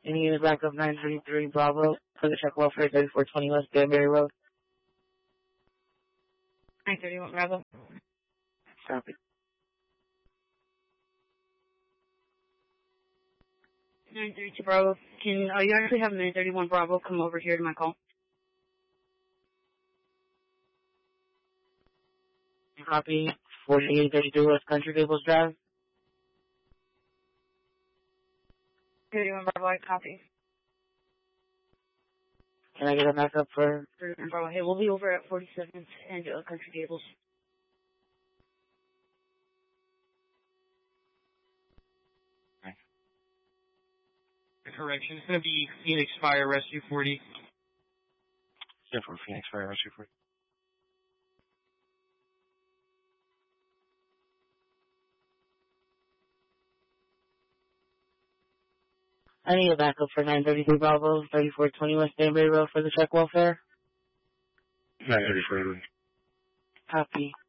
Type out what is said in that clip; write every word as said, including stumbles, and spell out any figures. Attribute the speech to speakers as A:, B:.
A: Any unit backup nine thirty-three Bravo for the check welfare thirty-four twenty West Danbury Road.
B: nine thirty-one Bravo.
A: Copy.
B: nine thirty-two Bravo. Can uh, you actually have nine thirty-one Bravo come over here to my call?
A: Copy. forty-eight thirty-two West Country Gables Drive.
B: thirty-one Bravo, I copy.
A: Can I get a backup for?
B: thirty-one Bravo. Hey, we'll be over at forty-seventh and uh, Country Gables.
C: Correction, it's going to be Phoenix Fire Rescue forty.
D: Yeah, for Phoenix Fire Rescue forty.
A: I need a backup for nine thirty-three Bravo, thirty-four twenty West Danbury Road for the check welfare.
D: nine thirty-four.
A: Copy.